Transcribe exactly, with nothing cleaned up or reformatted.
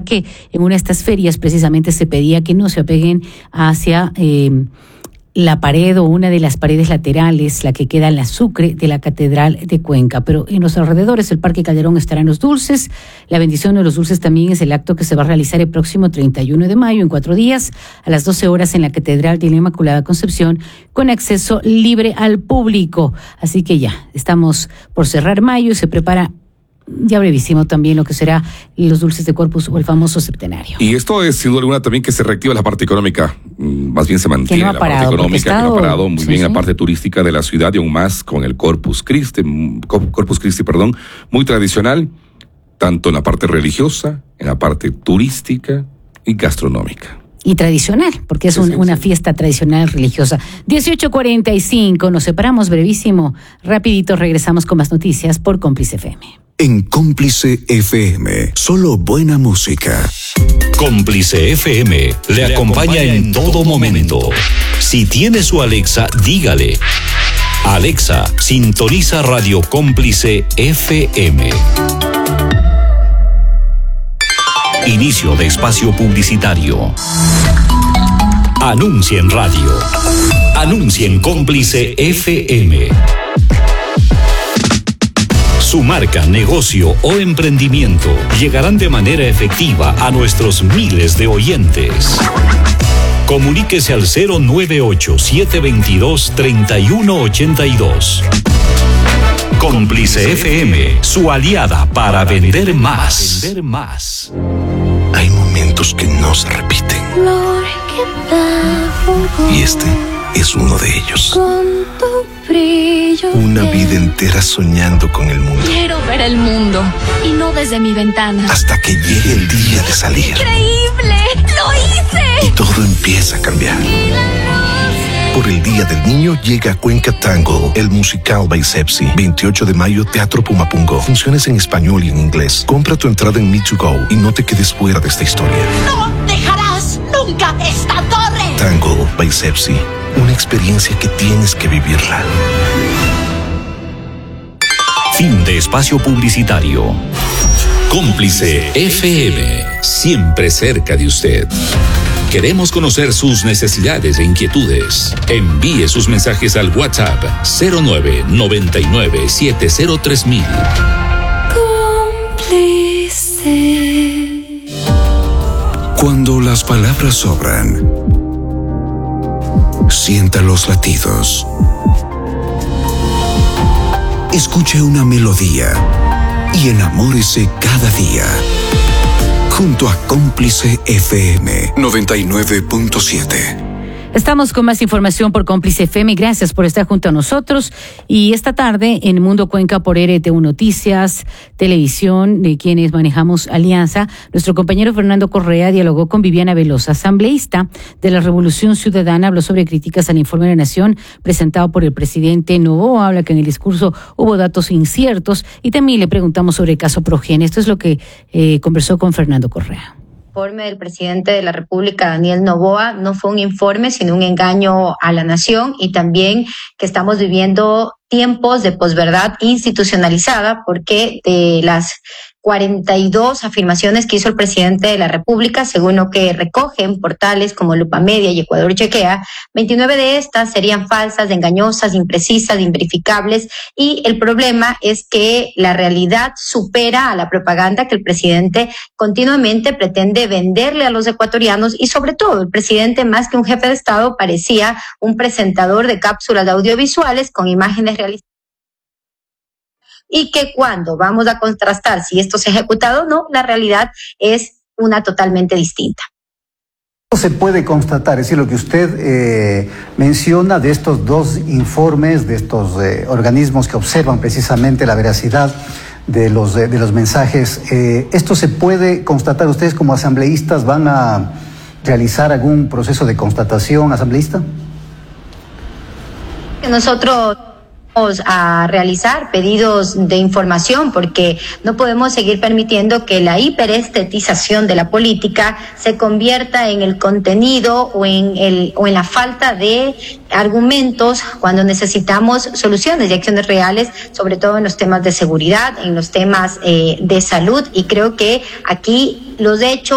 porque en una de estas ferias precisamente se pedía que no se apeguen hacia eh, la pared o una de las paredes laterales, la que queda en la Sucre de la Catedral de Cuenca. Pero en los alrededores del Parque Calderón estarán los dulces. La bendición de los dulces también es el acto que se va a realizar el próximo treinta y uno de mayo, en cuatro días, a las doce horas en la Catedral de la Inmaculada Concepción, con acceso libre al público. Así que ya, estamos por cerrar mayo y se prepara ya brevísimo también lo que será los dulces de Corpus o el famoso septenario. Y esto es sin duda alguna también que se reactiva la parte económica, más bien se mantiene no la parado, parte económica, estado, que no ha parado muy sí, bien sí. la parte turística de la ciudad y aún más con el Corpus Christi, Corpus Christi, perdón, muy tradicional, tanto en la parte religiosa, en la parte turística y gastronómica. Y tradicional, porque es sí, un, sí, una sí. fiesta tradicional religiosa. dieciocho cuarenta y cinco, nos separamos brevísimo, rapidito regresamos con más noticias por Cómplice F M. En Cómplice F M, solo buena música. Cómplice F M le acompaña en todo momento. Si tiene su Alexa, dígale: Alexa, sintoniza Radio Cómplice F M. Inicio de espacio publicitario. Anuncia en radio. Anuncia en Cómplice F M. Su marca, negocio o emprendimiento llegarán de manera efectiva a nuestros miles de oyentes. Comuníquese al cero nueve ocho, siete dos dos, tres uno ocho dos. Cómplice F M, su aliada para vender más. Vender más. Hay momentos que no se repiten. Y este es uno de ellos. Con tu brillo. Una vida entera soñando con el mundo. Quiero ver el mundo y no desde mi ventana. Hasta que llegue el día de salir. ¡Increíble! ¡Lo hice! Y todo empieza a cambiar. Por el Día del Niño llega a Cuenca Tango, el musical by Sepsi. veintiocho de mayo, Teatro Pumapungo. Funciones en español y en inglés. Compra tu entrada en Me to Go y no te quedes fuera de esta historia. ¡No dejarás nunca esta torre! Tango by Sepsi. Una experiencia que tienes que vivirla. Fin de espacio publicitario. Cómplice F M, siempre cerca de usted. Queremos conocer sus necesidades e inquietudes. Envíe sus mensajes al WhatsApp cero nueve, noventa y nueve, setenta tres mil. Cómplice. Cuando las palabras sobran, sienta los latidos. Escuche una melodía y enamórese cada día. Junto a Cómplice F M noventa y nueve punto siete. Estamos con más información por Cómplice F M. Gracias por estar junto a nosotros. Y esta tarde en Mundo Cuenca por R T U Noticias, Televisión, de quienes manejamos Alianza, nuestro compañero Fernando Correa dialogó con Viviana Velosa, asambleísta de la Revolución Ciudadana. Habló sobre críticas al informe de la Nación presentado por el presidente Noboa. Habla que en el discurso hubo datos inciertos y también le preguntamos sobre el caso Progen. Esto es lo que eh, conversó con Fernando Correa. El informe del presidente de la República, Daniel Noboa, no fue un informe, sino un engaño a la nación, y también que estamos viviendo tiempos de posverdad institucionalizada, porque de las cuarenta y dos afirmaciones que hizo el presidente de la República, según lo que recogen portales como Lupa Media y Ecuador Chequea, veintinueve de estas serían falsas, engañosas, imprecisas, inverificables, y el problema es que la realidad supera a la propaganda que el presidente continuamente pretende venderle a los ecuatorianos, y sobre todo el presidente, más que un jefe de Estado, parecía un presentador de cápsulas audiovisuales con imágenes realizadas. Y que cuando vamos a contrastar si esto se ha ejecutado o no, la realidad es una totalmente distinta. Se puede constatar, es decir, lo que usted eh, menciona de estos dos informes, de estos eh, organismos que observan precisamente la veracidad de los, de, de los mensajes, eh, ¿esto se puede constatar? ¿Ustedes como asambleístas van a realizar algún proceso de constatación, asambleísta? Nosotros a realizar pedidos de información, porque no podemos seguir permitiendo que la hiperestetización de la política se convierta en el contenido o en el o en la falta de argumentos cuando necesitamos soluciones y acciones reales, sobre todo en los temas de seguridad, en los temas eh, de salud, y creo que aquí los hechos